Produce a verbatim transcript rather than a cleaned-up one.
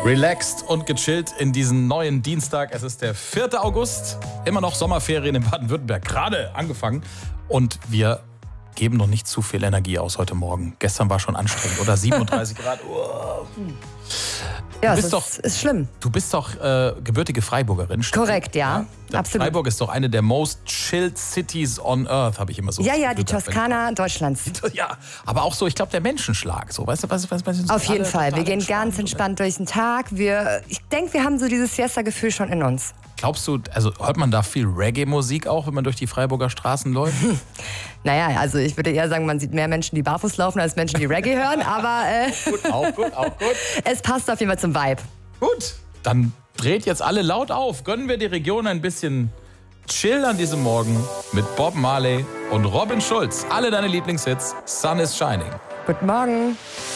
Relaxed und gechillt in diesen neuen Dienstag. Es ist der vierte August. Immer noch Sommerferien in Baden-Württemberg. Gerade angefangen. Und wir geben noch nicht zu viel Energie aus heute Morgen. Gestern war schon anstrengend, oder? siebenunddreißig Grad. Oh. Ja, Du bist es doch, ist, ist schlimm. Du bist doch äh, gebürtige Freiburgerin, stimmt? Korrekt, ja. ja? Absolut. Freiburg ist doch eine der most chilled cities on earth, habe ich immer so Ja, ja, die gesagt, Toskana Deutschlands. Ja, aber auch so, ich glaube, der Menschenschlag. So, weißt du, was, was, was, was Auf jeden Fall. Wir gehen ganz entspannt durch den Tag. Wir, ich denke, wir haben so dieses Siesta-Gefühl schon in uns. Glaubst du, also hört man da viel Reggae-Musik auch, wenn man durch die Freiburger Straßen läuft? Naja, also ich würde eher sagen, man sieht mehr Menschen, die barfuß laufen, als Menschen, die Reggae hören. Aber äh, Gut, auch gut, auch gut. es passt auf jeden Fall zum Vibe. Gut, dann dreht jetzt alle laut auf. Gönnen wir die Region ein bisschen Chill an diesem Morgen mit Bob Marley und Robin Schulz. Alle deine Lieblingshits. Sun is Shining. Guten Morgen.